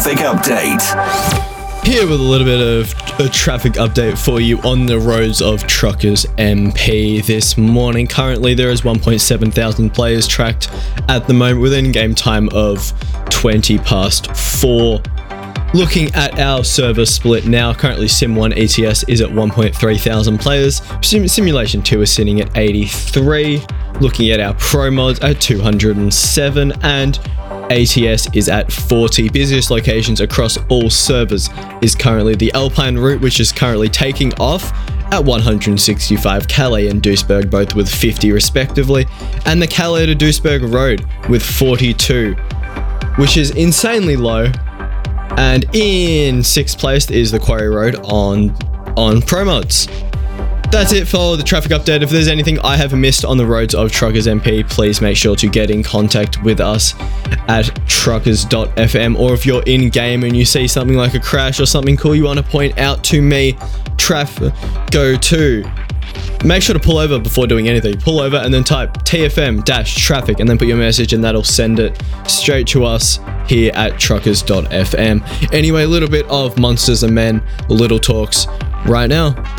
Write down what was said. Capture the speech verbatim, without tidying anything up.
traffic update. Here with a little bit of a traffic update for you on the roads of Truckers M P this morning. Currently there is one point seven thousand players tracked at the moment with an in-game time of twenty past four. Looking at our server split now, currently Sim one E T S is at one point three thousand players, Sim- Simulation two is sitting at eighty-three, looking at our Pro Mods at two hundred seven, and A T S is at forty. Busiest locations across all servers is currently the Alpine route, which is currently taking off at one hundred sixty-five, Calais and Duisburg both with fifty respectively, and the Calais to Duisburg road with forty-two, which is insanely low. And in sixth place is the Quarry Road on on Pro Mods. That's it for the traffic update. If there's anything I have missed on the roads of Truckers M P, please make sure to get in contact with us at truckers dot f m, or if you're in game and you see something like a crash or something cool you want to point out to me, traffic go to. Make sure to pull over before doing anything. Pull over and then type T F M dash traffic and then put your message, and that'll send it straight to us here at truckers dot f m. Anyway, a little bit of Monsters and Men, Little Talks right now.